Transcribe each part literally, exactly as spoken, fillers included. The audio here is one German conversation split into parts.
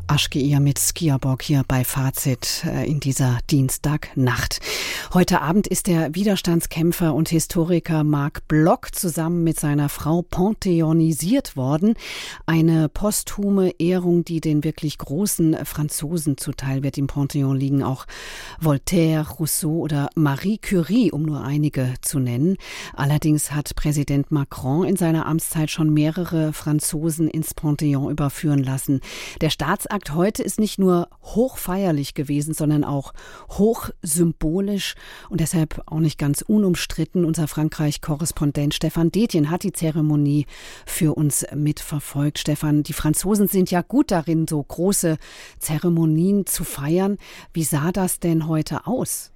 Aşk-ı mit Skiaborg hier bei Fazit in dieser Dienstagnacht. Heute Abend ist der Widerstandskämpfer und Historiker Marc Bloch zusammen mit seiner Frau pantheonisiert worden. Eine posthume Ehrung, die den wirklich großen Franzosen zuteil wird. Im Pantheon liegen auch Voltaire, Rousseau oder Marie Curie, um nur einige zu nennen. Allerdings hat Präsident Macron in seiner Amtszeit schon mehrere Franzosen ins Pantheon überführen lassen. Der Staatsakt heute ist nicht nur hochfeierlich gewesen, sondern auch hochsymbolisch und deshalb auch nicht ganz unumstritten. Unser Frankreich-Korrespondent Stefan Detjen hat die Zeremonie für uns mitverfolgt. Stefan, die Franzosen sind ja gut darin, so große Zeremonien zu feiern. Wie sah das denn heute aus?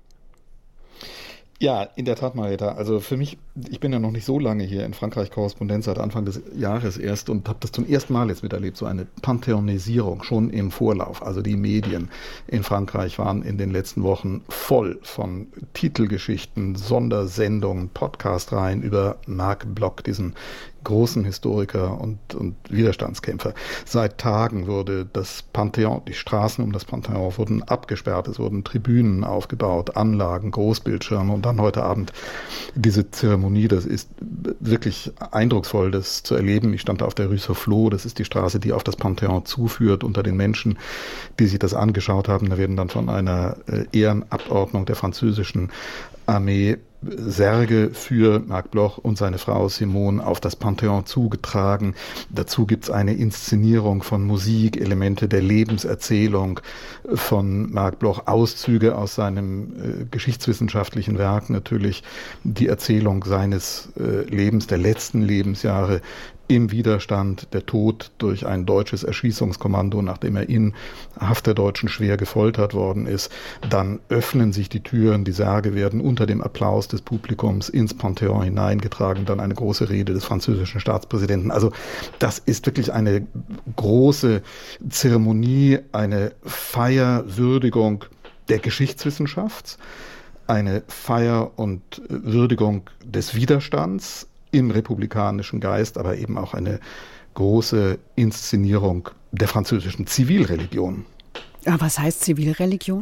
Ja, in der Tat, Marietta. Also für mich, ich bin ja noch nicht so lange hier in Frankreich Korrespondent, seit Anfang des Jahres erst und habe das zum ersten Mal jetzt miterlebt, so eine Pantheonisierung schon im Vorlauf. Also die Medien in Frankreich waren in den letzten Wochen voll von Titelgeschichten, Sondersendungen, Podcast-Reihen über Marc Bloch, diesen großen Historiker und, und Widerstandskämpfer. Seit Tagen wurde das Pantheon, die Straßen um das Pantheon wurden abgesperrt, es wurden Tribünen aufgebaut, Anlagen, Großbildschirme und dann heute Abend diese Zeremonie. Das ist wirklich eindrucksvoll, das zu erleben. Ich stand da auf der Rue Soufflot, das ist die Straße, die auf das Pantheon zuführt, unter den Menschen, die sich das angeschaut haben. Da werden dann von einer Ehrenabordnung der französischen Armee Särge für Marc Bloch und seine Frau Simone auf das Pantheon zugetragen. Dazu gibt's eine Inszenierung von Musik, Elemente der Lebenserzählung von Marc Bloch, Auszüge aus seinem äh, geschichtswissenschaftlichen Werk, natürlich die Erzählung seines äh, Lebens, der letzten Lebensjahre im Widerstand, der Tod durch ein deutsches Erschießungskommando, nachdem er in Haft der Deutschen schwer gefoltert worden ist. Dann öffnen sich die Türen, die Särge werden unter dem Applaus des Publikums ins Pantheon hineingetragen, dann eine große Rede des französischen Staatspräsidenten. Also das ist wirklich eine große Zeremonie, eine Feierwürdigung der Geschichtswissenschaft, eine Feier und Würdigung des Widerstands im republikanischen Geist, aber eben auch eine große Inszenierung der französischen Zivilreligion. Ja, was heißt Zivilreligion?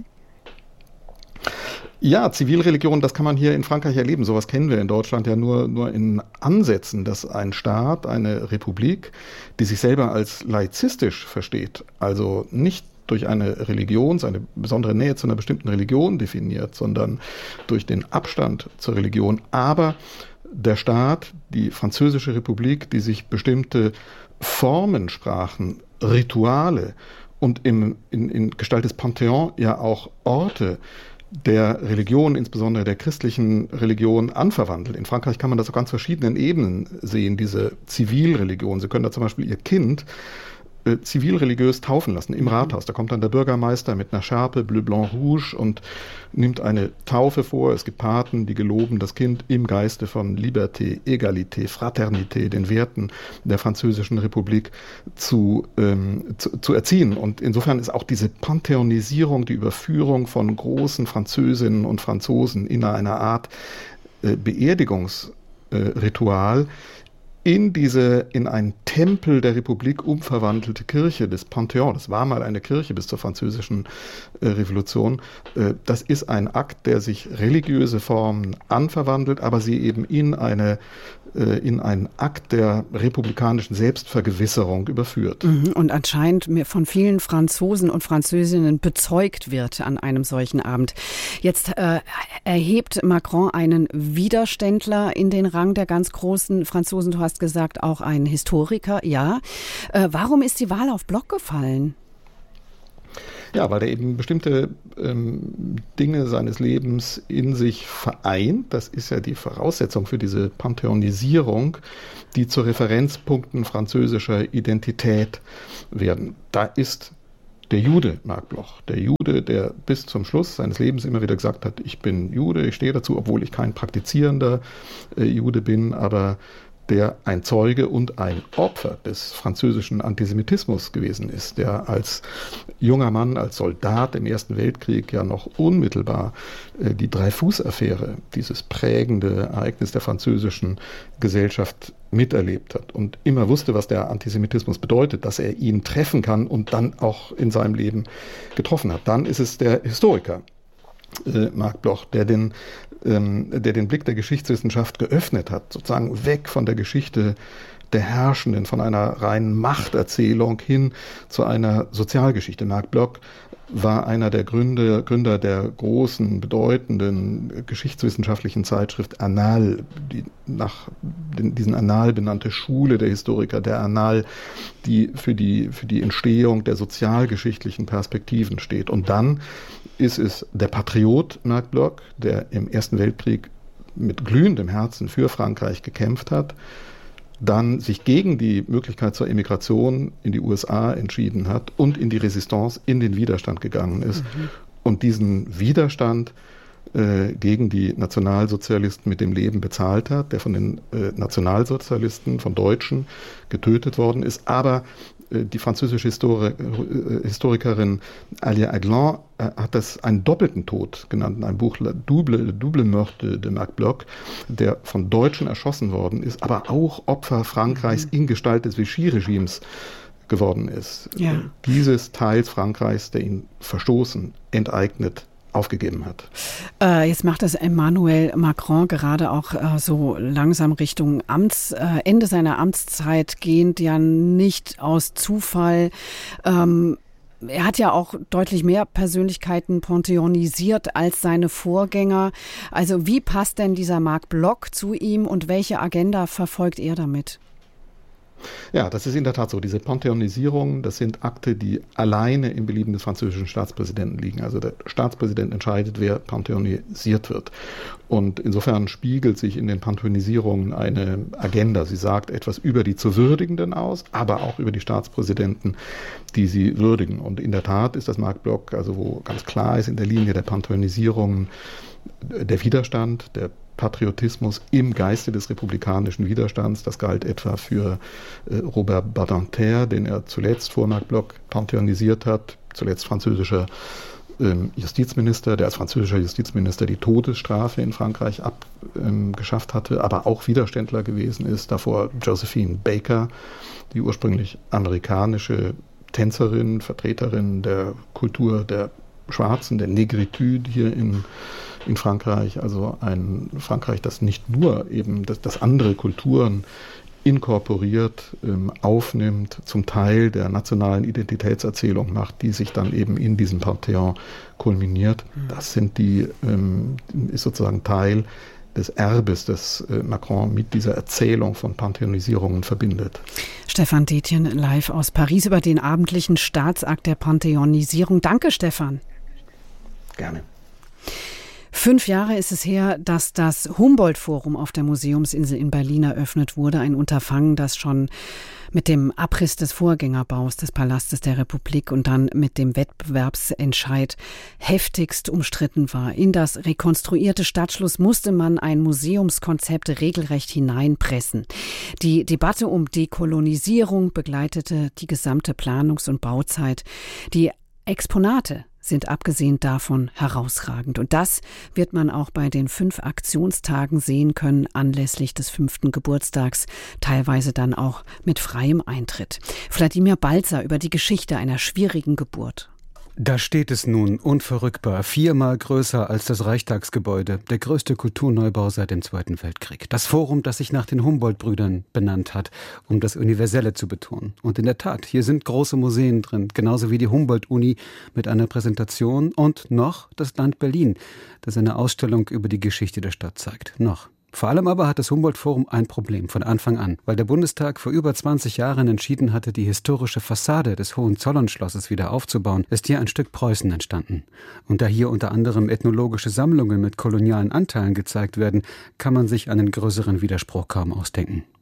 Ja, Zivilreligion, das kann man hier in Frankreich erleben. Sowas kennen wir in Deutschland ja nur, nur in Ansätzen, dass ein Staat, eine Republik, die sich selber als laizistisch versteht, also nicht durch eine Religion, seine besondere Nähe zu einer bestimmten Religion definiert, sondern durch den Abstand zur Religion, aber der Staat, die Französische Republik, die sich bestimmte Formen, Sprachen, Rituale und im, in, in Gestalt des Pantheon ja auch Orte der Religion, insbesondere der christlichen Religion, anverwandelt. In Frankreich kann man das auf ganz verschiedenen Ebenen sehen, diese Zivilreligion. Sie können da zum Beispiel Ihr Kind äh, zivilreligiös taufen lassen im Rathaus. Da kommt dann der Bürgermeister mit einer Schärpe, Bleu, Blanc, Rouge und nimmt eine Taufe vor. Es gibt Paten, die geloben das Kind im Geiste von Liberté, Egalité, Fraternité, den Werten der Französischen Republik zu, ähm, zu, zu erziehen. Und insofern ist auch diese Pantheonisierung, die Überführung von großen Französinnen und Franzosen in einer Art äh, Beerdigungsritual äh, in diese, in einen Tempel der Republik umverwandelte Kirche des Pantheon. Das war mal eine Kirche bis zur Französischen äh, Revolution. Äh, das ist ein Akt, der sich religiöse Formen anverwandelt, aber sie eben in eine, äh, in einen Akt der republikanischen Selbstvergewisserung überführt. Und anscheinend von vielen Franzosen und Französinnen bezeugt wird an einem solchen Abend. Jetzt äh, erhebt Macron einen Widerständler in den Rang der ganz großen Franzosen. Du hast gesagt, auch ein Historiker, ja. Äh, warum ist die Wahl auf Bloch gefallen? Ja, weil er eben bestimmte ähm, Dinge seines Lebens in sich vereint. Das ist ja die Voraussetzung für diese Pantheonisierung, die zu Referenzpunkten französischer Identität werden. Da ist der Jude, Marc Bloch, der Jude, der bis zum Schluss seines Lebens immer wieder gesagt hat, ich bin Jude, ich stehe dazu, obwohl ich kein praktizierender äh, Jude bin, aber der ein Zeuge und ein Opfer des französischen Antisemitismus gewesen ist, der als junger Mann, als Soldat im Ersten Weltkrieg ja noch unmittelbar äh, die Dreyfus-Affäre, dieses prägende Ereignis der französischen Gesellschaft, miterlebt hat und immer wusste, was der Antisemitismus bedeutet, dass er ihn treffen kann und dann auch in seinem Leben getroffen hat. Dann ist es der Historiker äh, Marc Bloch, der den der den Blick der Geschichtswissenschaft geöffnet hat, sozusagen weg von der Geschichte der Herrschenden, von einer reinen Machterzählung hin zu einer Sozialgeschichte. Marc Bloch war einer der Gründer, Gründer der großen, bedeutenden geschichtswissenschaftlichen Zeitschrift Annales, die nach diesen Annales benannte Schule der Historiker, der Annales, die für die, für die Entstehung der sozialgeschichtlichen Perspektiven steht. Und dann ist es der Patriot Marc Bloch, der im Ersten Weltkrieg mit glühendem Herzen für Frankreich gekämpft hat, dann sich gegen die Möglichkeit zur Emigration in die U S A entschieden hat und in die Resistance, in den Widerstand gegangen ist. Mhm. Und diesen Widerstand äh, gegen die Nationalsozialisten mit dem Leben bezahlt hat, der von den äh, Nationalsozialisten, von Deutschen getötet worden ist, aber die französische Histori- Historikerin Alia Aglan hat das einen doppelten Tod genannt in einem Buch Double, Double Meurtre de Marc Bloch, der von Deutschen erschossen worden ist, aber auch Opfer Frankreichs in Gestalt des Vichy-Regimes geworden ist. Ja. Dieses Teils Frankreichs, der ihn verstoßen, enteignet, aufgegeben hat. Äh, jetzt macht das Emmanuel Macron gerade auch äh, so langsam Richtung Amts, äh, Ende seiner Amtszeit gehend, ja nicht aus Zufall. Ähm, er hat ja auch deutlich mehr Persönlichkeiten panthéonisiert als seine Vorgänger. Also wie passt denn dieser Marc Bloch zu ihm und welche Agenda verfolgt er damit? Ja, das ist in der Tat so. Diese Pantheonisierung, das sind Akte, die alleine im Belieben des französischen Staatspräsidenten liegen. Also der Staatspräsident entscheidet, wer pantheonisiert wird. Und insofern spiegelt sich in den Pantheonisierungen eine Agenda. Sie sagt etwas über die zu Würdigenden aus, aber auch über die Staatspräsidenten, die sie würdigen. Und in der Tat ist das Marc Bloch, also wo ganz klar ist in der Linie der Pantheonisierungen der Widerstand, der Patriotismus im Geiste des republikanischen Widerstands. Das galt etwa für äh, Robert Badinter, den er zuletzt vor Marc Bloch pantheonisiert hat, zuletzt französischer ähm, Justizminister, der als französischer Justizminister die Todesstrafe in Frankreich abgeschafft ähm, hatte, aber auch Widerständler gewesen ist. Davor Josephine Baker, die ursprünglich amerikanische Tänzerin, Vertreterin der Kultur der Schwarzen, der Negritude hier in in Frankreich, also ein Frankreich, das nicht nur eben, das, das andere Kulturen inkorporiert, ähm, aufnimmt, zum Teil der nationalen Identitätserzählung macht, die sich dann eben in diesem Panthéon kulminiert. Das sind die, ähm, ist sozusagen Teil des Erbes, das äh, Macron mit dieser Erzählung von Pantheonisierungen verbindet. Stefan Detjen live aus Paris über den abendlichen Staatsakt der Pantheonisierung. Danke, Stefan. Gerne. Fünf Jahre ist es her, dass das Humboldt-Forum auf der Museumsinsel in Berlin eröffnet wurde. Ein Unterfangen, das schon mit dem Abriss des Vorgängerbaus des Palastes der Republik und dann mit dem Wettbewerbsentscheid heftigst umstritten war. In das rekonstruierte Stadtschloss musste man ein Museumskonzept regelrecht hineinpressen. Die Debatte um Dekolonisierung begleitete die gesamte Planungs- und Bauzeit. Die Exponate sind abgesehen davon herausragend. Und das wird man auch bei den fünf Aktionstagen sehen können, anlässlich des fünften Geburtstags, teilweise dann auch mit freiem Eintritt. Wladimir Balzer über die Geschichte einer schwierigen Geburt. Da steht es nun, unverrückbar, viermal größer als das Reichstagsgebäude, der größte Kulturneubau seit dem Zweiten Weltkrieg. Das Forum, das sich nach den Humboldt-Brüdern benannt hat, um das Universelle zu betonen. Und in der Tat, hier sind große Museen drin, genauso wie die Humboldt-Uni mit einer Präsentation und noch das Land Berlin, das eine Ausstellung über die Geschichte der Stadt zeigt. Noch. Vor allem aber hat das Humboldt-Forum ein Problem von Anfang an, weil der Bundestag vor über zwanzig Jahren entschieden hatte, die historische Fassade des Hohenzollern-Schlosses wieder aufzubauen, ist hier ein Stück Preußen entstanden. Und da hier unter anderem ethnologische Sammlungen mit kolonialen Anteilen gezeigt werden, kann man sich einen größeren Widerspruch kaum ausdenken.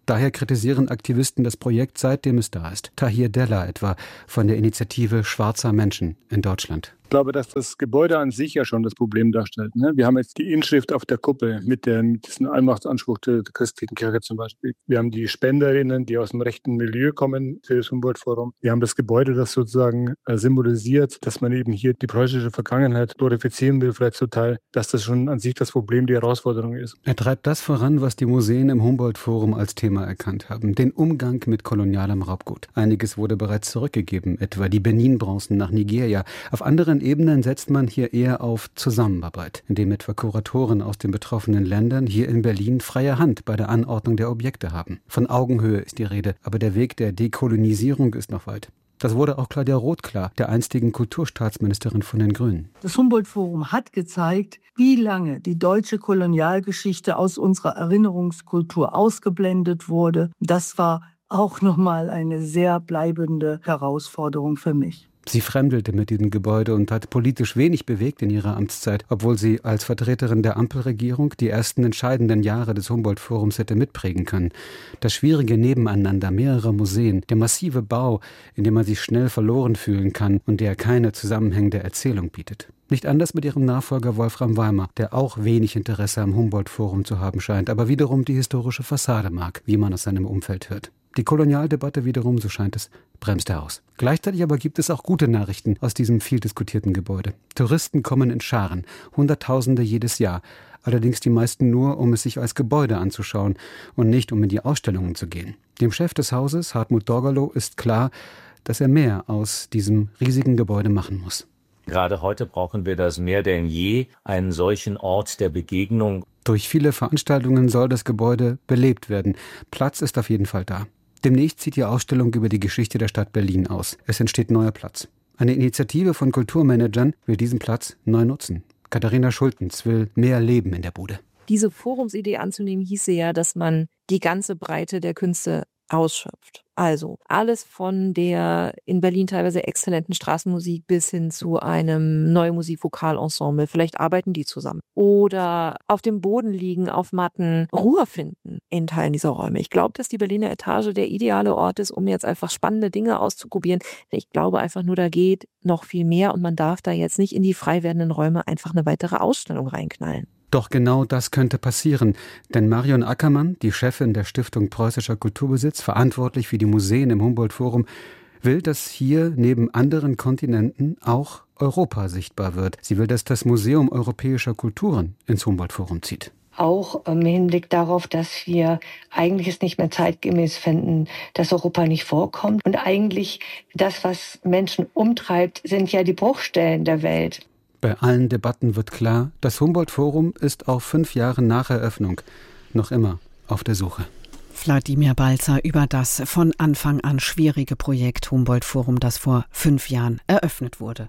Daher kritisieren Aktivisten das Projekt, seitdem es da ist. Tahir Della etwa von der Initiative Schwarzer Menschen in Deutschland. Ich glaube, dass das Gebäude an sich ja schon das Problem darstellt. Ne? Wir haben jetzt die Inschrift auf der Kuppel mit, der, mit diesem Allmachtsanspruch der christlichen Kirche zum Beispiel. Wir haben die Spenderinnen, die aus dem rechten Milieu kommen für das Humboldt-Forum. Wir haben das Gebäude, das sozusagen äh, symbolisiert, dass man eben hier die preußische Vergangenheit glorifizieren will, vielleicht zum Teil, dass das schon an sich das Problem, die Herausforderung ist. Er treibt das voran, was die Museen im Humboldt-Forum als Thema erkannt haben, den Umgang mit kolonialem Raubgut. Einiges wurde bereits zurückgegeben, etwa die Benin-Bronzen nach Nigeria. Auf anderen Ebenen setzt man hier eher auf Zusammenarbeit, indem etwa Kuratoren aus den betroffenen Ländern hier in Berlin freie Hand bei der Anordnung der Objekte haben. Von Augenhöhe ist die Rede, aber der Weg der Dekolonisierung ist noch weit. Das wurde auch Claudia Roth klar, der einstigen Kulturstaatsministerin von den Grünen. Das Humboldt-Forum hat gezeigt, wie lange die deutsche Kolonialgeschichte aus unserer Erinnerungskultur ausgeblendet wurde. Das war auch nochmal eine sehr bleibende Herausforderung für mich. Sie fremdelte mit diesem Gebäude und hat politisch wenig bewegt in ihrer Amtszeit, obwohl sie als Vertreterin der Ampelregierung die ersten entscheidenden Jahre des Humboldt-Forums hätte mitprägen können. Das schwierige Nebeneinander mehrerer Museen, der massive Bau, in dem man sich schnell verloren fühlen kann und der keine zusammenhängende Erzählung bietet. Nicht anders mit ihrem Nachfolger Wolfram Weimar, der auch wenig Interesse am Humboldt-Forum zu haben scheint, aber wiederum die historische Fassade mag, wie man aus seinem Umfeld hört. Die Kolonialdebatte wiederum, so scheint es, bremst er aus. Gleichzeitig aber gibt es auch gute Nachrichten aus diesem viel diskutierten Gebäude. Touristen kommen in Scharen, Hunderttausende jedes Jahr. Allerdings die meisten nur, um es sich als Gebäude anzuschauen und nicht, um in die Ausstellungen zu gehen. Dem Chef des Hauses, Hartmut Dorgalow, ist klar, dass er mehr aus diesem riesigen Gebäude machen muss. Gerade heute brauchen wir das mehr denn je, einen solchen Ort der Begegnung. Durch viele Veranstaltungen soll das Gebäude belebt werden. Platz ist auf jeden Fall da. Demnächst zieht die Ausstellung über die Geschichte der Stadt Berlin aus. Es entsteht neuer Platz. Eine Initiative von Kulturmanagern will diesen Platz neu nutzen. Katharina Schultens will mehr Leben in der Bude. Diese Forumsidee anzunehmen, hieße ja, dass man die ganze Breite der Künste ausschöpft. Also alles von der in Berlin teilweise exzellenten Straßenmusik bis hin zu einem neuen Musikvokalensemble. Vielleicht arbeiten die zusammen. Oder auf dem Boden liegen, auf Matten, Ruhe finden in Teilen dieser Räume. Ich glaube, dass die Berliner Etage der ideale Ort ist, um jetzt einfach spannende Dinge auszuprobieren. Ich glaube einfach nur, da geht noch viel mehr und man darf da jetzt nicht in die frei werdenden Räume einfach eine weitere Ausstellung reinknallen. Doch genau das könnte passieren, denn Marion Ackermann, die Chefin der Stiftung Preußischer Kulturbesitz, verantwortlich für die Museen im Humboldt-Forum, will, dass hier neben anderen Kontinenten auch Europa sichtbar wird. Sie will, dass das Museum europäischer Kulturen ins Humboldt-Forum zieht. Auch im Hinblick darauf, dass wir eigentlich es nicht mehr zeitgemäß finden, dass Europa nicht vorkommt. Und eigentlich das, was Menschen umtreibt, sind ja die Bruchstellen der Welt. Bei allen Debatten wird klar, das Humboldt-Forum ist auch fünf Jahre nach Eröffnung noch immer auf der Suche. Wladimir Balzer über das von Anfang an schwierige Projekt Humboldt-Forum, das vor fünf Jahren eröffnet wurde.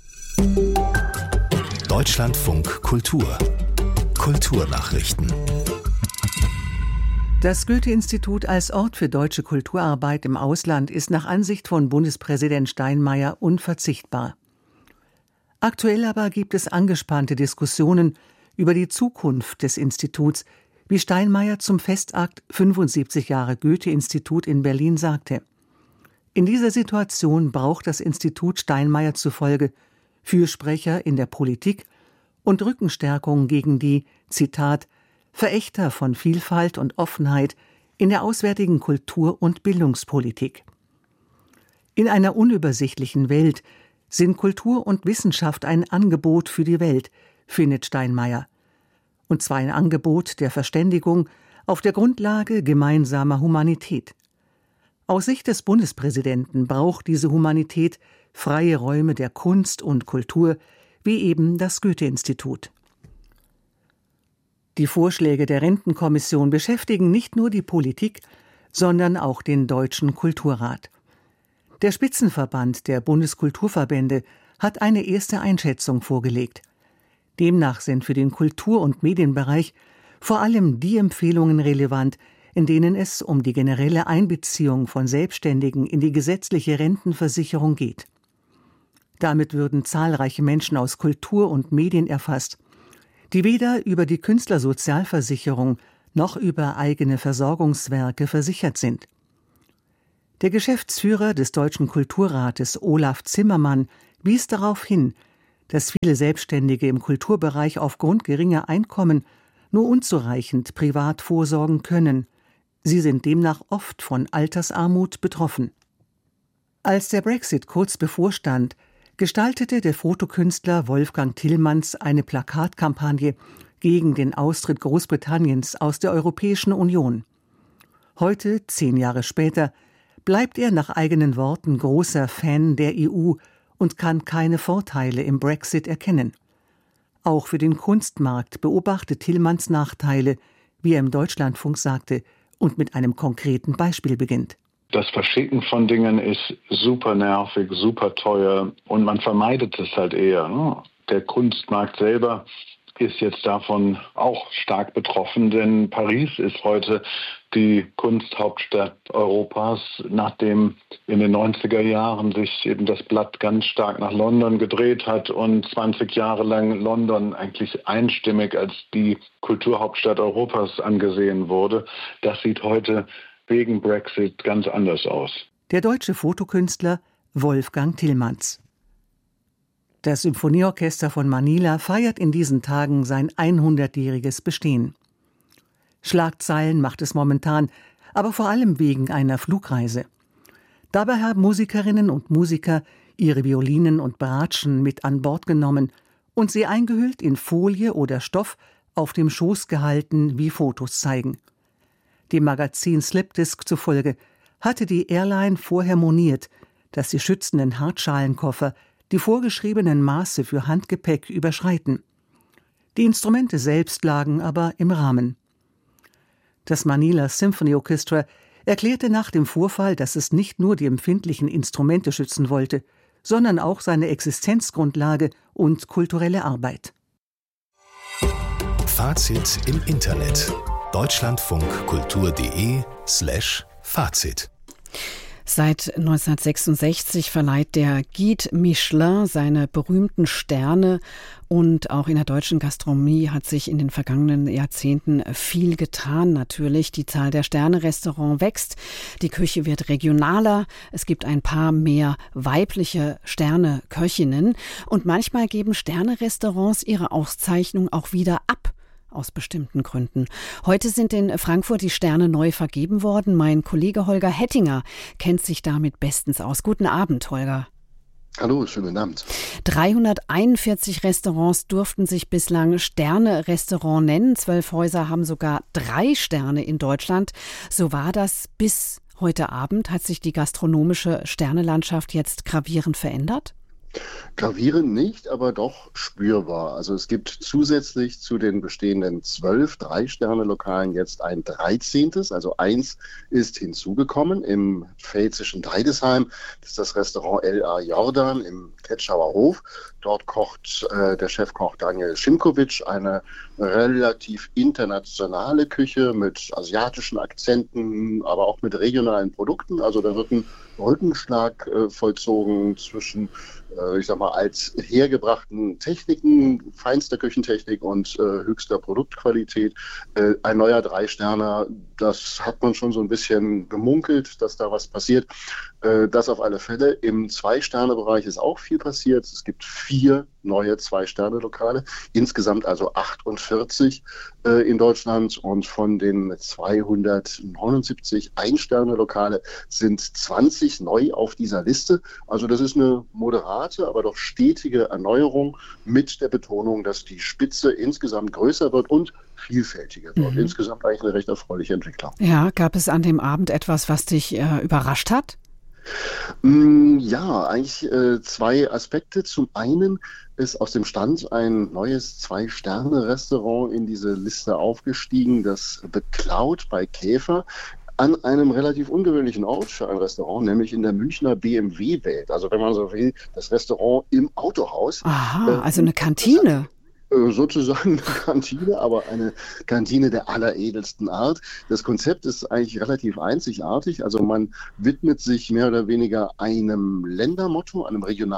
Deutschlandfunk Kultur. Kulturnachrichten. Das Goethe-Institut als Ort für deutsche Kulturarbeit im Ausland ist nach Ansicht von Bundespräsident Steinmeier unverzichtbar. Aktuell aber gibt es angespannte Diskussionen über die Zukunft des Instituts, wie Steinmeier zum Festakt fünfundsiebzig Jahre Goethe-Institut in Berlin sagte. In dieser Situation braucht das Institut Steinmeier zufolge Fürsprecher in der Politik und Rückenstärkung gegen die, Zitat, Verächter von Vielfalt und Offenheit in der auswärtigen Kultur- und Bildungspolitik. In einer unübersichtlichen Welt sind Kultur und Wissenschaft ein Angebot für die Welt, findet Steinmeier. Und zwar ein Angebot der Verständigung auf der Grundlage gemeinsamer Humanität. Aus Sicht des Bundespräsidenten braucht diese Humanität freie Räume der Kunst und Kultur, wie eben das Goethe-Institut. Die Vorschläge der Rentenkommission beschäftigen nicht nur die Politik, sondern auch den Deutschen Kulturrat. Der Spitzenverband der Bundeskulturverbände hat eine erste Einschätzung vorgelegt. Demnach sind für den Kultur- und Medienbereich vor allem die Empfehlungen relevant, in denen es um die generelle Einbeziehung von Selbstständigen in die gesetzliche Rentenversicherung geht. Damit würden zahlreiche Menschen aus Kultur und Medien erfasst, die weder über die Künstlersozialversicherung noch über eigene Versorgungswerke versichert sind. Der Geschäftsführer des Deutschen Kulturrates, Olaf Zimmermann, wies darauf hin, dass viele Selbstständige im Kulturbereich aufgrund geringer Einkommen nur unzureichend privat vorsorgen können. Sie sind demnach oft von Altersarmut betroffen. Als der Brexit kurz bevorstand, gestaltete der Fotokünstler Wolfgang Tillmanns eine Plakatkampagne gegen den Austritt Großbritanniens aus der Europäischen Union. Heute, zehn Jahre später, bleibt er nach eigenen Worten großer Fan der E U und kann keine Vorteile im Brexit erkennen. Auch für den Kunstmarkt beobachtet Tillmanns Nachteile, wie er im Deutschlandfunk sagte, und mit einem konkreten Beispiel beginnt. Das Verschicken von Dingen ist super nervig, super teuer und man vermeidet es halt eher. Ne? Der Kunstmarkt selber ist jetzt davon auch stark betroffen, denn Paris ist heute die Kunsthauptstadt Europas, nachdem in den neunziger Jahren sich eben das Blatt ganz stark nach London gedreht hat und zwanzig Jahre lang London eigentlich einstimmig als die Kulturhauptstadt Europas angesehen wurde. Das sieht heute wegen Brexit ganz anders aus. Der deutsche Fotokünstler Wolfgang Tillmanns. Das Symphonieorchester von Manila feiert in diesen Tagen sein hundertjähriges Bestehen. Schlagzeilen macht es momentan, aber vor allem wegen einer Flugreise. Dabei haben Musikerinnen und Musiker ihre Violinen und Bratschen mit an Bord genommen und sie eingehüllt in Folie oder Stoff auf dem Schoß gehalten, wie Fotos zeigen. Dem Magazin Slipdisk zufolge hatte die Airline vorher moniert, dass die schützenden Hartschalenkoffer die vorgeschriebenen Maße für Handgepäck überschreiten. Die Instrumente selbst lagen aber im Rahmen. Das Manila Symphony Orchestra erklärte nach dem Vorfall, dass es nicht nur die empfindlichen Instrumente schützen wollte, sondern auch seine Existenzgrundlage und kulturelle Arbeit. Fazit im Internet. deutschlandfunkkultur.de slash Fazit. Seit neunzehnhundertsechsundsechzig verleiht der Guide Michelin seine berühmten Sterne und auch in der deutschen Gastronomie hat sich in den vergangenen Jahrzehnten viel getan. Natürlich, die Zahl der Sterne-Restaurants wächst, die Küche wird regionaler, es gibt ein paar mehr weibliche Sterne-Köchinnen und manchmal geben Sterne-Restaurants ihre Auszeichnung auch wieder ab. Aus bestimmten Gründen. Heute sind in Frankfurt die Sterne neu vergeben worden. Mein Kollege Holger Hettinger kennt sich damit bestens aus. Guten Abend, Holger. Hallo, schönen Abend. dreihunderteinundvierzig Restaurants durften sich bislang Sterne-Restaurant nennen. Zwölf Häuser haben sogar drei Sterne in Deutschland. So war das bis heute Abend. Hat sich die gastronomische Sternelandschaft jetzt gravierend verändert? Gravierend nicht, aber doch spürbar. Also es gibt zusätzlich zu den bestehenden zwölf Drei-Sterne-Lokalen jetzt ein dreizehntes, also eins ist hinzugekommen im pfälzischen Deidesheim. Das ist das Restaurant L A Jordan im Tetschauer Hof. Dort kocht äh, der Chefkoch Daniel Szymkowitsch eine relativ internationale Küche mit asiatischen Akzenten, aber auch mit regionalen Produkten. Also da wird ein Rückenschlag äh, vollzogen zwischen, äh, ich sag mal, als hergebrachten Techniken, feinster Küchentechnik und äh, höchster Produktqualität. Äh, ein neuer Drei-Sterner, das hat man schon so ein bisschen gemunkelt, dass da was passiert. Äh, das auf alle Fälle. Im Zwei-Sterne-Bereich ist auch viel passiert. Es gibt vier neue Zwei-Sterne-Lokale, insgesamt also achtundvierzig äh, in Deutschland und von den zweihundertneunundsiebzig Ein-Sterne-Lokale sind zwanzig neu auf dieser Liste. Also das ist eine moderate, aber doch stetige Erneuerung mit der Betonung, dass die Spitze insgesamt größer wird und vielfältiger wird. Mhm. Insgesamt eigentlich eine recht erfreuliche Entwicklung. Ja, gab es an dem Abend etwas, was dich äh, überrascht hat? Ja, eigentlich äh, zwei Aspekte. Zum einen ist aus dem Stand ein neues Zwei-Sterne-Restaurant in diese Liste aufgestiegen, das The Cloud bei Käfer, an einem relativ ungewöhnlichen Ort für ein Restaurant, nämlich in der Münchner B M W-Welt. Also wenn man so will, das Restaurant im Autohaus. Aha, äh, also eine Kantine. Sozusagen eine Kantine, aber eine Kantine der alleredelsten Art. Das Konzept ist eigentlich relativ einzigartig. Also man widmet sich mehr oder weniger einem Ländermotto, einem regionalen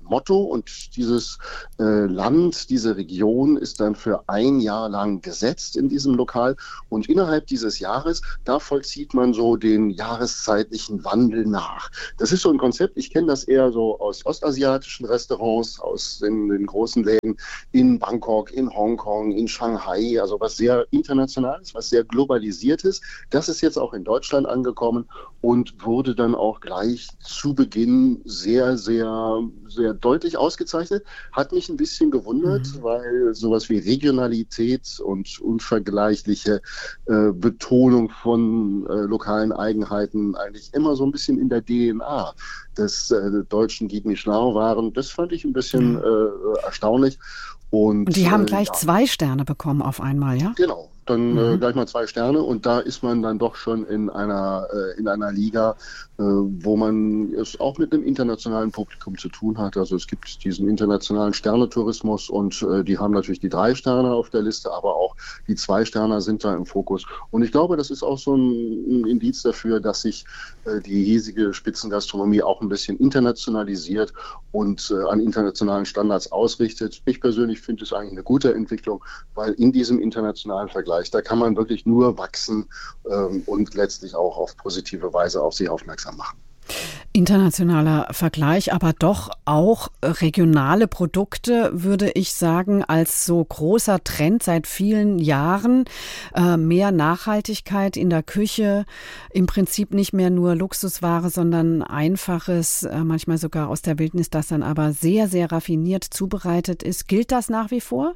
Motto und dieses äh, Land, diese Region ist dann für ein Jahr lang gesetzt in diesem Lokal und innerhalb dieses Jahres, da vollzieht man so den jahreszeitlichen Wandel nach. Das ist so ein Konzept, ich kenne das eher so aus ostasiatischen Restaurants, aus den, den großen Läden in Bangkok, in Hongkong, in Shanghai, also was sehr internationales, was sehr globalisiertes. Das ist jetzt auch in Deutschland angekommen und wurde dann auch gleich zu Beginn sehr, sehr, sehr deutlich ausgezeichnet. Hat mich ein bisschen gewundert, mhm. weil sowas wie Regionalität und unvergleichliche äh, Betonung von äh, lokalen Eigenheiten eigentlich immer so ein bisschen in der D N A des äh, deutschen Guide Michelin waren. Das fand ich ein bisschen mhm. äh, erstaunlich. Und, und die haben äh, gleich ja. zwei Sterne bekommen auf einmal, ja? Genau. Dann mhm. äh, gleich mal zwei Sterne und da ist man dann doch schon in einer, äh, in einer Liga, äh, wo man es auch mit einem internationalen Publikum zu tun hat. Also es gibt diesen internationalen Sternetourismus und äh, die haben natürlich die drei Sterne auf der Liste, aber auch die zwei Sterne sind da im Fokus. Und ich glaube, das ist auch so ein, ein Indiz dafür, dass sich äh, die hiesige Spitzengastronomie auch ein bisschen internationalisiert und äh, an internationalen Standards ausrichtet. Ich persönlich finde es eigentlich eine gute Entwicklung, weil in diesem internationalen Vergleich da kann man wirklich nur wachsen ähm, und letztlich auch auf positive Weise auf sich aufmerksam machen. Internationaler Vergleich, aber doch auch regionale Produkte, würde ich sagen, als so großer Trend seit vielen Jahren. Äh, mehr Nachhaltigkeit in der Küche, im Prinzip nicht mehr nur Luxusware, sondern einfaches, äh, manchmal sogar aus der Wildnis, das dann aber sehr, sehr raffiniert zubereitet ist. Gilt das nach wie vor?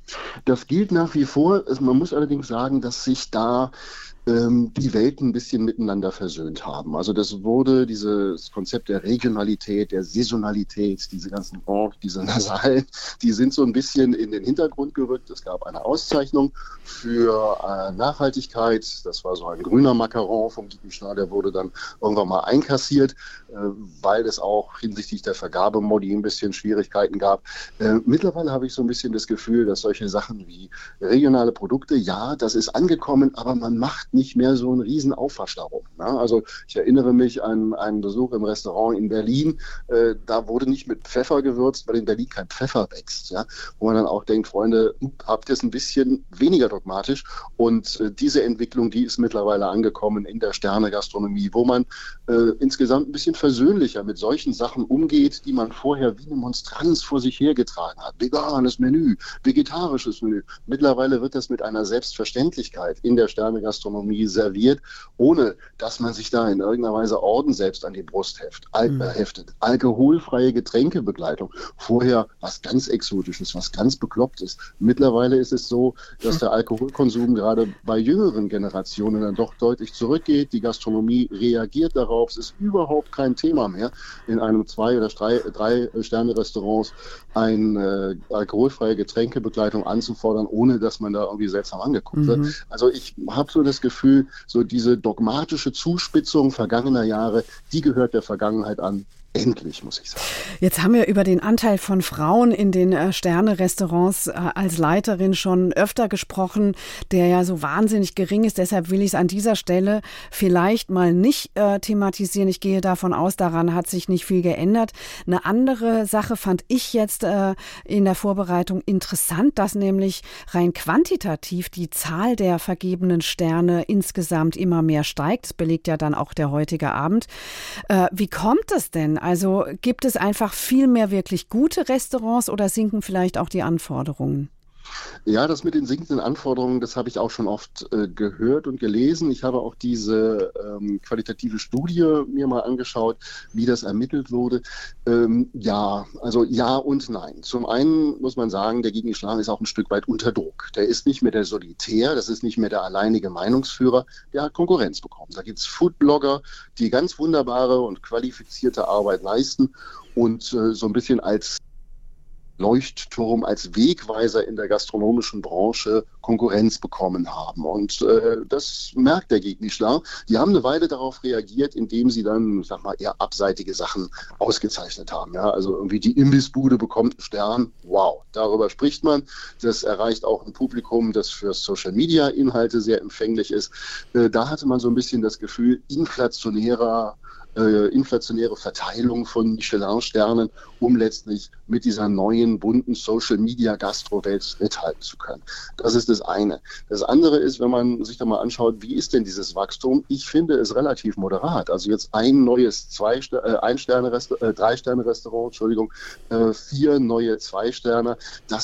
Das gilt nach wie vor. Man muss allerdings sagen, dass sich da ähm, die Welten ein bisschen miteinander versöhnt haben. Also das wurde, dieses Konzept der Regionalität, der Saisonalität, diese ganzen Org, diese Nasalen, die sind so ein bisschen in den Hintergrund gerückt. Es gab eine Auszeichnung für äh, Nachhaltigkeit. Das war so ein grüner Macaron vom Guide Michelin, der wurde dann irgendwann mal einkassiert, äh, weil es auch hinsichtlich der Vergabemodi ein bisschen Schwierigkeiten gab. Äh, mittlerweile habe ich so ein bisschen das Gefühl, dass solche Sachen wie regionale Produkte, ja, das ist angekommen, aber man macht nicht mehr so einen riesen Aufwasch darum. Ne? Also ich erinnere mich an einen Besuch im Restaurant in Berlin, äh, da wurde nicht mit Pfeffer gewürzt, weil in Berlin kein Pfeffer wächst. Ja? Wo man dann auch denkt, Freunde, habt ihr es ein bisschen weniger dogmatisch und äh, diese Entwicklung, die ist mittlerweile angekommen in der Sterne-Gastronomie, wo man äh, insgesamt ein bisschen versöhnlicher mit solchen Sachen umgeht, die man vorher wie eine Monstranz vor sich hergetragen hat. Veganes Menü, vegetarisches Menü. Mittlerweile wird das mit einer Selbstverständlichkeit in der Sterne-Gastronomie serviert, ohne dass man sich da in irgendeiner Weise Orden selbst an die Brust heft, Al- mhm. heftet. Alkoholfreie Getränkebegleitung. Vorher was ganz Exotisches, was ganz Beklopptes. Mittlerweile ist es so, dass der Alkoholkonsum gerade bei jüngeren Generationen dann doch deutlich zurückgeht. Die Gastronomie reagiert darauf. Es ist überhaupt kein Thema mehr, in einem zwei- oder drei, drei Sterne-Restaurants eine äh, alkoholfreie Getränkebegleitung anzufordern, ohne dass man da irgendwie seltsam angeguckt mhm. wird. Also ich habe so das Gefühl, so diese dogmatische Zuspitzung vergangener Jahre, die gehört der Vergangenheit an. Endlich, muss ich sagen. Jetzt haben wir über den Anteil von Frauen in den äh, Sterne-Restaurants äh, als Leiterin schon öfter gesprochen, der ja so wahnsinnig gering ist. Deshalb will ich es an dieser Stelle vielleicht mal nicht äh, thematisieren. Ich gehe davon aus, daran hat sich nicht viel geändert. Eine andere Sache fand ich jetzt äh, in der Vorbereitung interessant, dass nämlich rein quantitativ die Zahl der vergebenen Sterne insgesamt immer mehr steigt. Das belegt ja dann auch der heutige Abend. Äh, wie kommt es denn? Also gibt es einfach viel mehr wirklich gute Restaurants oder sinken vielleicht auch die Anforderungen? Ja, das mit den sinkenden Anforderungen, das habe ich auch schon oft äh, gehört und gelesen. Ich habe auch diese ähm, qualitative Studie mir mal angeschaut, wie das ermittelt wurde. Ähm, ja, also ja und nein. Zum einen muss man sagen, der Guide Michelin ist auch ein Stück weit unter Druck. Der ist nicht mehr der Solitär, das ist nicht mehr der alleinige Meinungsführer, der hat Konkurrenz bekommen. Da gibt es Foodblogger, die ganz wunderbare und qualifizierte Arbeit leisten und äh, so ein bisschen als Leuchtturm, als Wegweiser in der gastronomischen Branche Konkurrenz bekommen haben. Und äh, das merkt der Guide Michelin. Die haben eine Weile darauf reagiert, indem sie dann, ich sag mal, eher abseitige Sachen ausgezeichnet haben. Ja, also irgendwie die Imbissbude bekommt einen Stern. Wow, darüber spricht man. Das erreicht auch ein Publikum, das für Social-Media-Inhalte sehr empfänglich ist. Äh, da hatte man so ein bisschen das Gefühl, inflationärer äh, inflationäre Verteilung von Michelin-Sternen, um letztlich mit dieser neuen, bunten Social-Media-Gastro-Welt mithalten zu können. Das ist das eine. Das andere ist, wenn man sich da mal anschaut, wie ist denn dieses Wachstum? Ich finde es relativ moderat. Also jetzt ein neues zwei, äh, ein Sterne, äh, drei Sterne Restaurant, Entschuldigung, äh, vier neue Zwei Sterne. Das